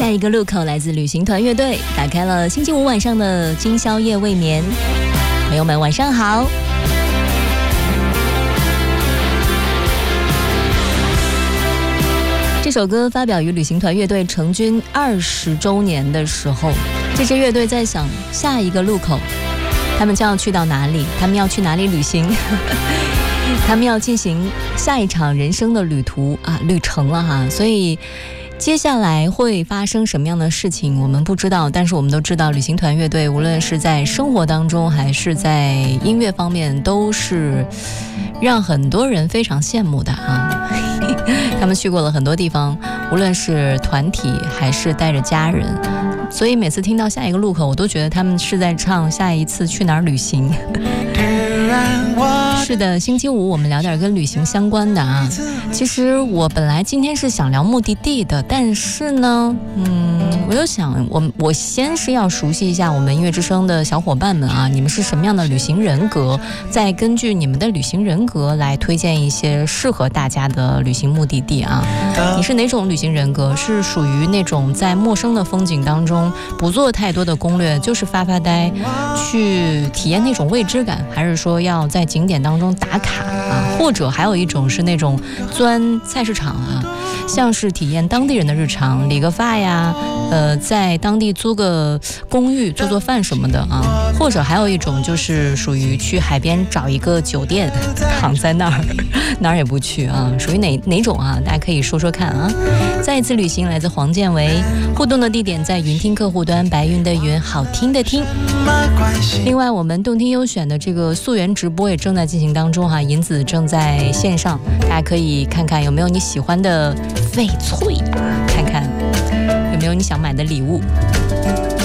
下一个路口来自旅行团乐队，打开了星期五晚上的今宵夜未眠。朋友们晚上好。这首歌发表于旅行团乐队成军20周年的时候，这支乐队在想下一个路口他们将要去到哪里，他们要去哪里旅行他们要进行下一场人生的旅程了哈。所以接下来会发生什么样的事情我们不知道，但是我们都知道旅行团乐队无论是在生活当中还是在音乐方面都是让很多人非常羡慕的啊他们去过了很多地方，无论是团体还是带着家人，所以每次听到下一个路口我都觉得他们是在唱下一次去哪儿旅行是的，星期五我们聊点跟旅行相关的啊。其实我本来今天是想聊目的地的，但是呢我就想我先是要熟悉一下我们音乐之声的小伙伴们啊，你们是什么样的旅行人格，再根据你们的旅行人格来推荐一些适合大家的旅行目的地啊。你是哪种旅行人格？是属于那种在陌生的风景当中不做太多的攻略，就是发发呆去体验那种未知感，还是说要在景点当中打卡啊？或者还有一种是那种钻菜市场啊，像是体验当地人的日常，理个发呀，在当地租个公寓做做饭什么的啊。或者还有一种就是属于去海边找一个酒店躺在那儿哪儿也不去啊，属于哪种啊？大家可以说说看啊。再一次旅行来自黄建维，互动的地点在云听客户端，白云的云，好听的听。另外我们动听优选的这个溯源直播也正在进行当中哈，银子正在线上，大家可以看看有没有你喜欢的翡翠，看看有没有你想买的礼物。